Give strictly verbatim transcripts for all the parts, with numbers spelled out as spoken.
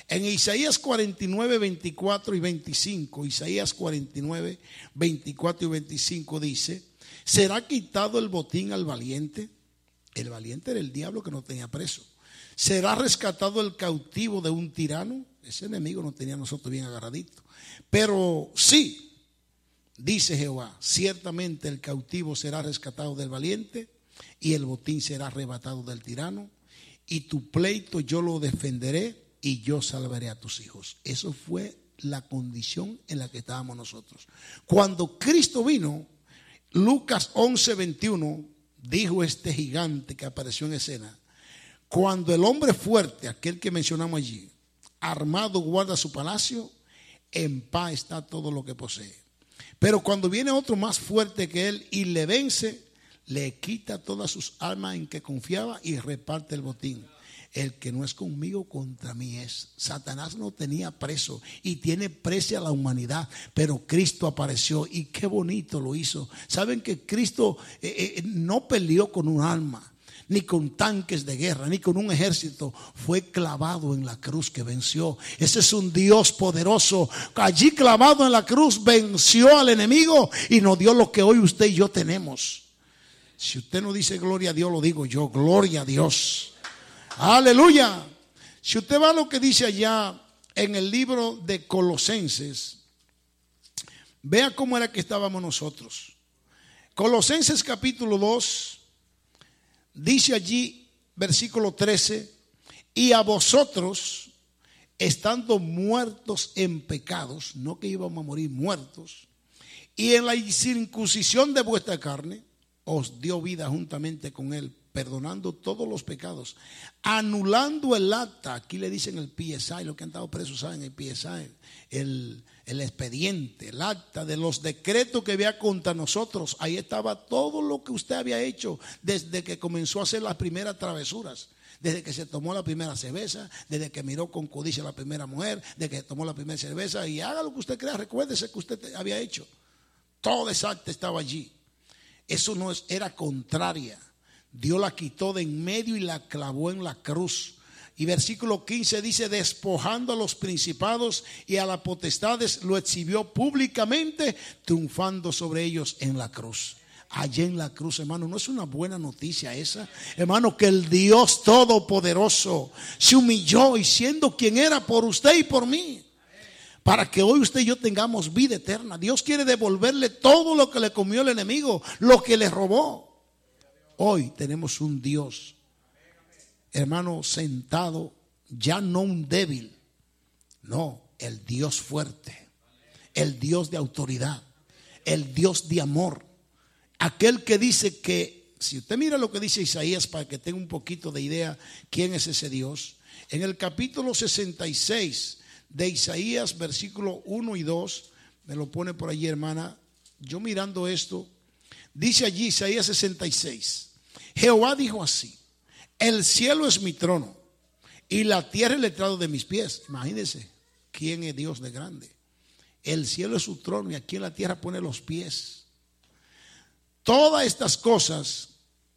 En Isaías cuarenta y nueve, veinticuatro y veinticinco, Isaías cuarenta y nueve, veinticuatro y veinticinco dice: ¿será quitado el botín al valiente? El valiente era el diablo que no tenía preso. ¿Será rescatado el cautivo de un tirano? Ese enemigo no tenía a nosotros bien agarradito. Pero sí, dice Jehová, ciertamente el cautivo será rescatado del valiente y el botín será arrebatado del tirano, y tu pleito yo lo defenderé y yo salvaré a tus hijos. Eso fue la condición en la que estábamos nosotros. Cuando Cristo vino, Lucas once, veintiuno, dijo este gigante que apareció en escena: cuando el hombre fuerte, aquel que mencionamos allí, armado guarda su palacio, en paz está todo lo que posee. Pero cuando viene otro más fuerte que él y le vence, le quita todas sus armas en que confiaba y reparte el botín. El que no es conmigo, contra mí es. Satanás no tenía preso y tiene preso a la humanidad, pero Cristo apareció y qué bonito lo hizo. Saben que Cristo eh, eh, no peleó con un arma, ni con tanques de guerra, ni con un ejército. Fue clavado en la cruz que venció. Ese es un Dios poderoso. Allí clavado en la cruz venció al enemigo y nos dio lo que hoy usted y yo tenemos. Si usted no dice gloria a Dios, lo digo yo: gloria a Dios. Aleluya. Si usted va a lo que dice allá en el libro de Colosenses, vea cómo era que estábamos nosotros. Colosenses capítulo dos, dice allí, versículo trece: y a vosotros, estando muertos en pecados, no que íbamos a morir muertos, y en la incircuncisión de vuestra carne, os dio vida juntamente con él, perdonando todos los pecados, anulando el acta. Aquí le dicen el P S I, los que han estado presos saben el P S I, el, el expediente, el acta de los decretos que había contra nosotros. Ahí estaba todo lo que usted había hecho desde que comenzó a hacer las primeras travesuras, desde que se tomó la primera cerveza, desde que miró con codicia a la primera mujer, desde que tomó la primera cerveza, y haga lo que usted crea, recuérdese que usted había hecho. Todo ese acta estaba allí. Eso no es, era contraria. Dios la quitó de en medio y la clavó en la cruz. Y versículo quince dice: despojando a los principados y a las potestades, lo exhibió públicamente, triunfando sobre ellos en la cruz. Allí en la cruz, hermano, ¿no es una buena noticia esa? Hermano, que el Dios Todopoderoso se humilló y siendo quien era por usted y por mí, para que hoy usted y yo tengamos vida eterna. Dios quiere devolverle todo lo que le comió el enemigo, lo que le robó. Hoy tenemos un Dios, hermano, sentado, ya no un débil, no, el Dios fuerte, el Dios de autoridad, el Dios de amor. Aquel que dice que, si usted mira lo que dice Isaías, para que tenga un poquito de idea quién es ese Dios, en el capítulo sesenta y seis de Isaías, versículo uno y dos, me lo pone por allí, hermana. Yo mirando esto, dice allí Isaías sesenta y seis: Jehová dijo así: el cielo es mi trono y la tierra el estrado de mis pies. Imagínense quién es Dios de grande. El cielo es su trono y aquí en la tierra pone los pies. Todas estas cosas,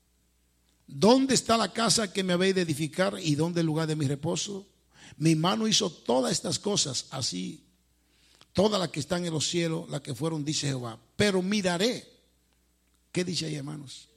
¿dónde está la casa que me habéis de edificar y dónde el lugar de mi reposo? Mi mano hizo todas estas cosas, así todas las que están en los cielos, las que fueron, dice Jehová. Pero miraré, ¿qué dice ahí, hermanos?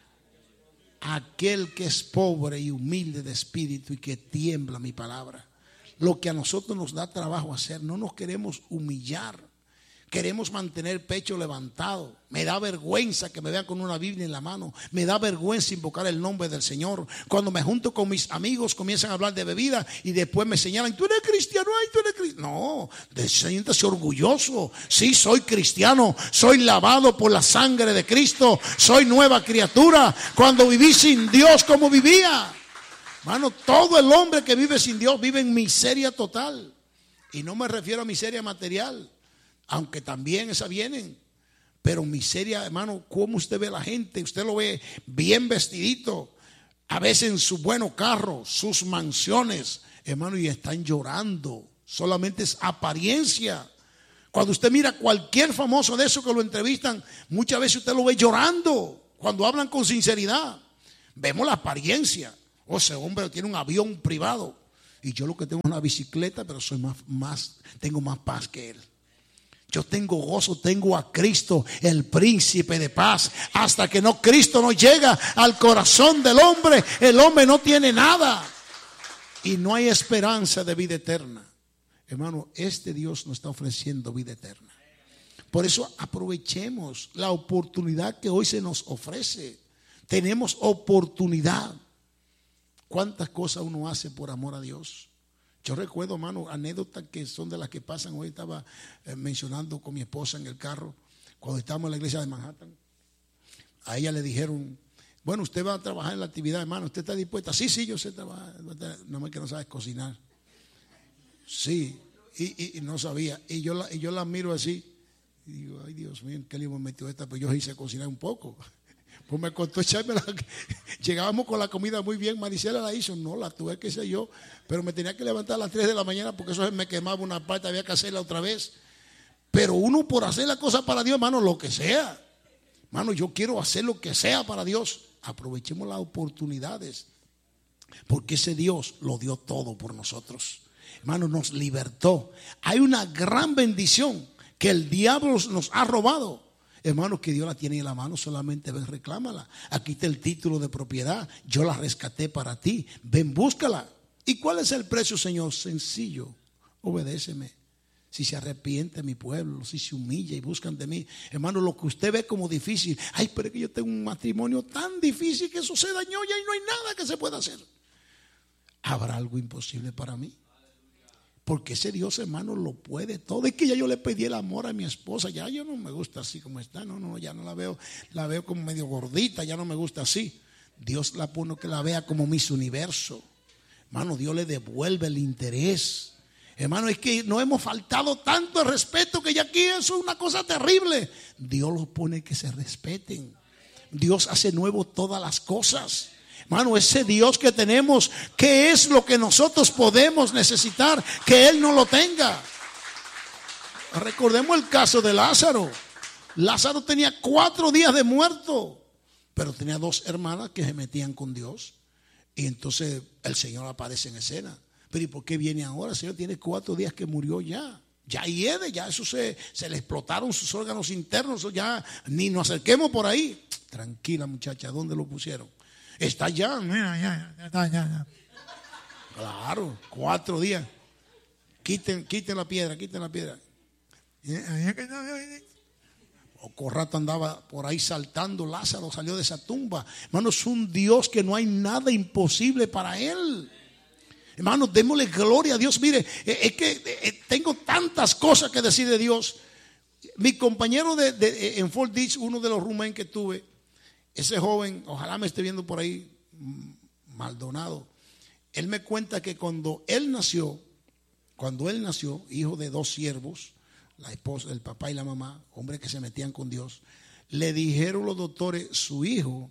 Aquel que es pobre y humilde de espíritu y que tiembla mi palabra. Lo que a nosotros nos da trabajo hacer, no nos queremos humillar. Queremos mantener pecho levantado. Me da vergüenza que me vean con una Biblia en la mano. Me da vergüenza invocar el nombre del Señor. Cuando me junto con mis amigos, comienzan a hablar de bebida y después me señalan: tú eres cristiano, ay, tú eres cristiano. No, siéntase orgulloso. Sí, soy cristiano. Soy lavado por la sangre de Cristo. Soy nueva criatura. Cuando viví sin Dios, ¿cómo vivía? Hermano, todo el hombre que vive sin Dios vive en miseria total. Y no me refiero a miseria material, aunque también esas vienen, pero miseria, hermano. ¿Cómo usted ve a la gente? Usted lo ve bien vestidito, a veces en su buenos carros, sus mansiones, hermano, y están llorando. Solamente es apariencia. Cuando usted mira a cualquier famoso de esos que lo entrevistan, muchas veces usted lo ve llorando. Cuando hablan con sinceridad, vemos la apariencia. O ese hombre tiene un avión privado, Y yo lo que tengo es una bicicleta, pero soy más, más, tengo más paz que él. Yo tengo gozo, tengo a Cristo, el príncipe de paz. Hasta que no Cristo no llega al corazón del hombre, el hombre no tiene nada. Y no hay esperanza de vida eterna. Hermano, este Dios nos está ofreciendo vida eterna. Por eso aprovechemos la oportunidad que hoy se nos ofrece. Tenemos oportunidad. ¿Cuántas cosas uno hace por amor a Dios? Yo recuerdo, hermano, anécdotas que son de las que pasan. Hoy estaba eh, mencionando con mi esposa en el carro, cuando estábamos en la iglesia de Manhattan. A ella le dijeron, bueno, usted va a trabajar en la actividad, hermano, ¿usted está dispuesta? Sí, sí, yo sé trabajar. No me que no sabes cocinar. Sí, y, y, y no sabía. Y yo la, y yo la miro así. Y digo, ay Dios mío, ¿en qué le hemos metido esta? Pues yo hice cocinar un poco. Pues me costó echarme la... Llegábamos con la comida muy bien. Maricela la hizo, no, la tuve que hacer yo. Pero me tenía que levantar a las tres de la mañana porque eso me quemaba una parte, había que hacerla otra vez. Pero uno por hacer la cosa para Dios, hermano, lo que sea. Hermano, yo quiero hacer lo que sea para Dios. Aprovechemos las oportunidades. Porque ese Dios lo dio todo por nosotros. Hermano, nos libertó. Hay una gran bendición que el diablo nos ha robado. Hermano, que Dios la tiene en la mano, solamente ven, reclámala. Aquí está el título de propiedad, yo la rescaté para ti, ven, búscala. ¿Y cuál es el precio, Señor? Sencillo, obedéceme. Si se arrepiente mi pueblo, si se humilla y buscan de mí. Hermano, lo que usted ve como difícil, ay, pero es que yo tengo un matrimonio tan difícil que eso se dañó ya y no hay nada que se pueda hacer. ¿Habrá algo imposible para mí? Porque ese Dios, hermano, lo puede todo. Es que ya yo le pedí el amor a mi esposa. Ya yo no me gusta así como está. No, no, ya no la veo. La veo como medio gordita. Ya no me gusta así. Dios la pone que la vea como Miss Universo. Hermano, Dios le devuelve el interés. Hermano, es que no hemos faltado tanto el respeto que ya aquí eso es una cosa terrible. Dios los pone que se respeten. Dios hace nuevo todas las cosas. Hermano, ese Dios que tenemos, ¿qué es lo que nosotros podemos necesitar que Él no lo tenga? Recordemos el caso de Lázaro. Lázaro tenía cuatro días de muerto, pero tenía dos hermanas que se metían con Dios. Y entonces el Señor aparece en escena. Pero ¿y por qué viene ahora? El Señor tiene cuatro días que murió ya. Ya hiede, ya eso se, se le explotaron sus órganos internos. Ya ni nos acerquemos por ahí. Tranquila, muchacha, ¿dónde lo pusieron? Está ya, mira, ya, ya, ya, ya. Claro, cuatro días. Quiten, quiten la piedra, quiten la piedra. Poco rato andaba por ahí saltando. Lázaro salió de esa tumba. Hermano, es un Dios que no hay nada imposible para Él. Hermano, démosle gloria a Dios. Mire, es que tengo tantas cosas que decir de Dios. Mi compañero de, de, en Fort Dix, uno de los roommates que tuve, ese joven, ojalá me esté viendo por ahí, Maldonado. Él me cuenta que cuando él nació, cuando él nació, hijo de dos siervos, la esposa, el papá y la mamá, hombres que se metían con Dios, le dijeron los doctores, su hijo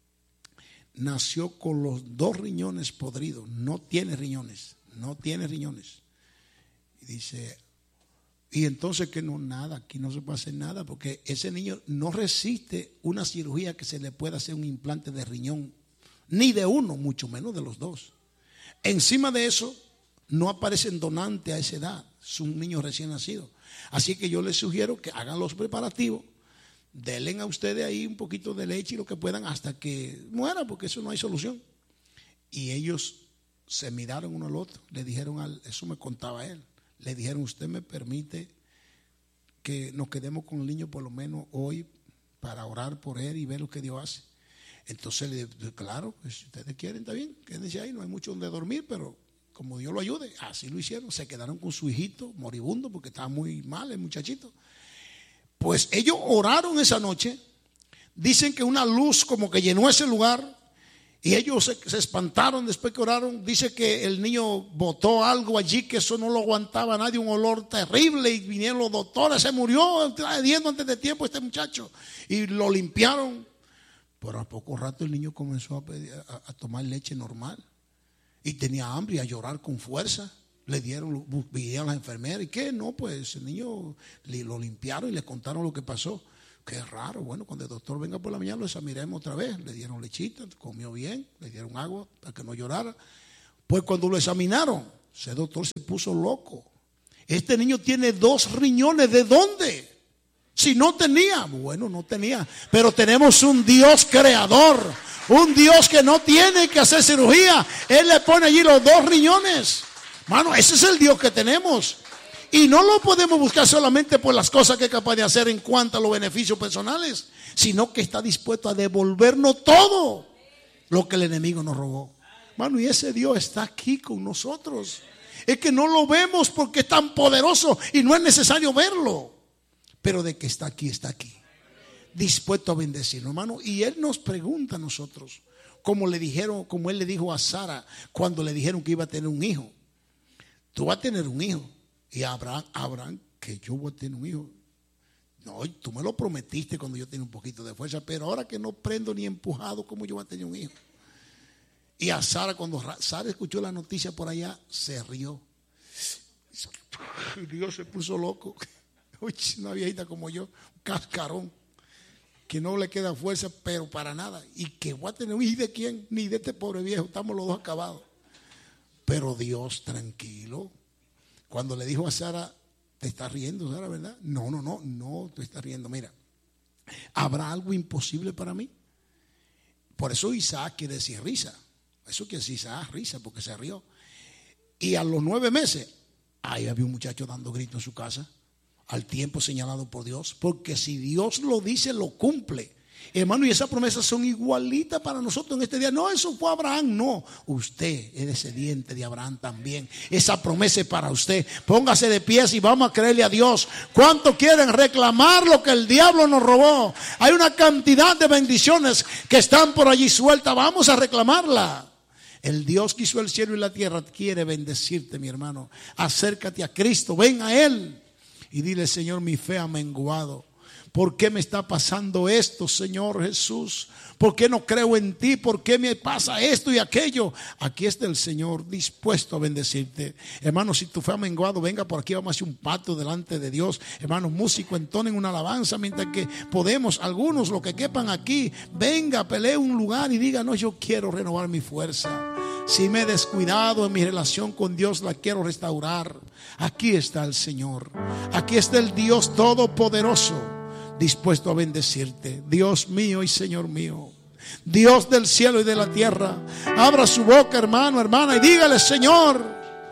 nació con los dos riñones podridos, no tiene riñones, no tiene riñones. Y dice, y entonces que no, nada, aquí no se puede hacer nada porque ese niño no resiste una cirugía que se le pueda hacer un implante de riñón, ni de uno, mucho menos de los dos. Encima de eso, no aparecen donantes a esa edad, es un niño recién nacido. Así que yo les sugiero que hagan los preparativos, denle a ustedes ahí un poquito de leche y lo que puedan hasta que muera, porque eso no hay solución. Y ellos se miraron uno al otro, le dijeron, al, eso me contaba él. Le dijeron, usted me permite que nos quedemos con el niño por lo menos hoy para orar por él y ver lo que Dios hace. Entonces le dije, claro, pues, si ustedes quieren, está bien, quédense ahí, no hay mucho donde dormir, pero como Dios lo ayude, así lo hicieron. Se quedaron con su hijito moribundo porque estaba muy mal el muchachito. Pues ellos oraron esa noche, dicen que una luz como que llenó ese lugar. Y ellos se, se espantaron después que oraron. Dice que el niño botó algo allí que eso no lo aguantaba nadie, un olor terrible. Y vinieron los doctores, se murió trayendo antes de tiempo este muchacho. Y lo limpiaron. Pero a poco rato el niño comenzó a, pedir, a, a tomar leche normal. Y tenía hambre y a llorar con fuerza. Le dieron, vinieron las enfermeras. ¿Y qué? No, pues el niño lo limpiaron y le contaron lo que pasó. Qué raro, bueno, cuando el doctor venga por la mañana lo examinaremos otra vez. Le dieron lechita, comió bien, le dieron agua para que no llorara. Pues cuando lo examinaron, Ese doctor se puso loco. Este niño tiene dos riñones. ¿De dónde? Si no tenía. Bueno, no tenía. Pero tenemos un Dios creador. Un Dios que no tiene que hacer cirugía. Él le pone allí los dos riñones. Mano, ese es el Dios que tenemos. Y no lo podemos buscar solamente por las cosas que es capaz de hacer en cuanto a los beneficios personales, sino que está dispuesto a devolvernos todo lo que el enemigo nos robó. Mano, y ese Dios está aquí con nosotros. Es que no lo vemos porque es tan poderoso y no es necesario verlo. Pero de que está aquí, está aquí. Dispuesto a bendecirnos, hermano. Y Él nos pregunta a nosotros, como le dijeron, como Él le dijo a Sara cuando le dijeron que iba a tener un hijo. Tú vas a tener un hijo. Y Abraham, Abraham, que yo voy a tener un hijo. No, tú me lo prometiste cuando yo tenía un poquito de fuerza, pero ahora que no prendo ni empujado, ¿cómo yo voy a tener un hijo? Y a Sara, cuando Sara escuchó la noticia por allá, se rió. Dios se puso loco. Uy, una viejita como yo, un cascarón, que no le queda fuerza, pero para nada. Y que voy a tener un hijo, ¿de quién? Ni de este pobre viejo, estamos los dos acabados. Pero Dios, tranquilo. Cuando le dijo a Sara, ¿te estás riendo, Sara, verdad? No, no, no, no te estás riendo. Mira, ¿habrá algo imposible para mí? Por eso Isaac quiere decir risa. Eso quiere decir Isaac, risa, porque se rió. Y a los nueve meses, ahí había un muchacho dando gritos en su casa, al tiempo señalado por Dios. Porque si Dios lo dice, lo cumple. Hermano, y esas promesas son igualitas para nosotros en este día. No, eso fue Abraham, no. Usted es descendiente de Abraham también. Esa promesa es para usted. Póngase de pies y vamos a creerle a Dios. ¿Cuánto quieren reclamar lo que el diablo nos robó? Hay una cantidad de bendiciones que están por allí sueltas. Vamos a reclamarla. El Dios que hizo el cielo y la tierra quiere bendecirte, mi hermano. Acércate a Cristo, ven a Él y dile: Señor, mi fe ha menguado. ¿Por qué me está pasando esto, Señor Jesús? ¿Por qué no creo en ti? ¿Por qué me pasa esto y aquello? Aquí está el Señor dispuesto a bendecirte. Hermano, si tu fe ha menguado, venga por aquí, vamos a hacer un pacto delante de Dios. Hermanos, músicos, entonen una alabanza mientras que podemos, algunos, los que quepan aquí, venga, pelee un lugar y diga: no, yo quiero renovar mi fuerza. Si me he descuidado en mi relación con Dios, la quiero restaurar. Aquí está el Señor. Aquí está el Dios Todopoderoso, dispuesto a bendecirte. Dios mío y Señor mío, Dios del cielo y de la tierra, abra su boca, hermano, hermana, y dígale: Señor,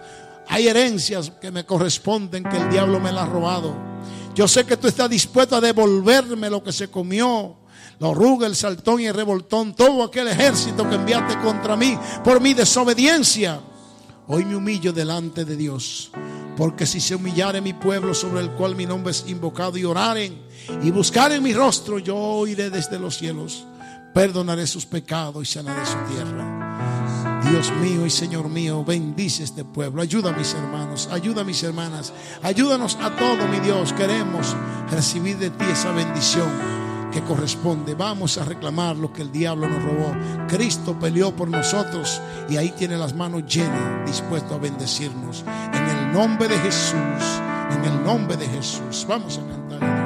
hay herencias que me corresponden que el diablo me las ha robado. Yo sé que tú estás dispuesto a devolverme lo que se comió, la oruga, el saltón y el revoltón, todo aquel ejército que enviaste contra mí por mi desobediencia. Hoy me humillo delante de Dios, porque si se humillare mi pueblo sobre el cual mi nombre es invocado, y oraren y buscaren mi rostro, yo oiré desde los cielos, perdonaré sus pecados y sanaré su tierra. Dios mío y Señor mío, bendice este pueblo. Ayuda a mis hermanos, ayuda a mis hermanas, ayúdanos a todos, mi Dios. Queremos recibir de ti esa bendición que corresponde. Vamos a reclamar lo que el diablo nos robó. Cristo peleó por nosotros y ahí tiene las manos llenas, dispuesto a bendecirnos. En el nombre de Jesús, en el nombre de Jesús. Vamos a cantar.